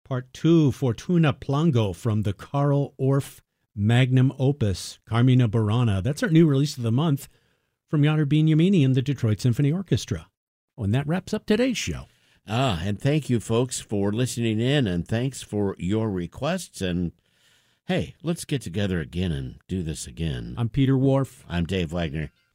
Part 2, Fortuna Plango from the Carl Orff magnum opus, Carmina Burana. That's our new release of the month from Yadar Benyamini and the Detroit Symphony Orchestra. Oh, and that wraps up today's show. And thank you, folks, for listening in, and thanks for your requests. And, hey, let's get together again and do this again. I'm Peter Wharf. I'm Dave Wagner.